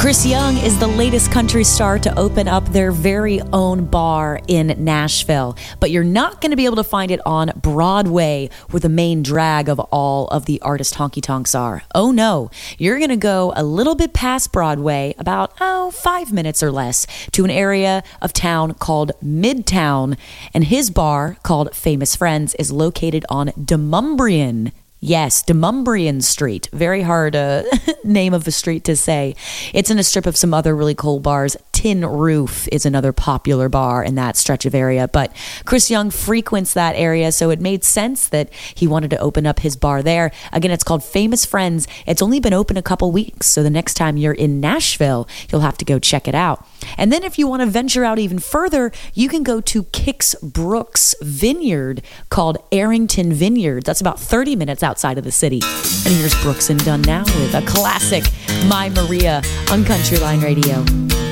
Chris Young is the latest country star to open up their very own bar in Nashville. But you're not going to be able to find it on Broadway, where the main drag of all of the artist honky tonks are. Oh no, you're going to go a little bit past Broadway, about 5 minutes or less, to an area of town called Midtown. And his bar, called Famous Friends, is located on Demonbreun. Yes, Demonbreun Street. Very hard name of a street to say. It's in a strip of some other really cool bars. Tin Roof is another popular bar in that stretch of area. But Chris Young frequents that area, so it made sense that he wanted to open up his bar there. Again, it's called Famous Friends. It's only been open a couple weeks, so the next time you're in Nashville, you'll have to go check it out. And then if you want to venture out even further, you can go to Kix Brooks Vineyard, called Arrington Vineyard. That's about 30 minutes outside of the city. And here's Brooks and Dunn now with a classic, My Maria, on Country Line Radio.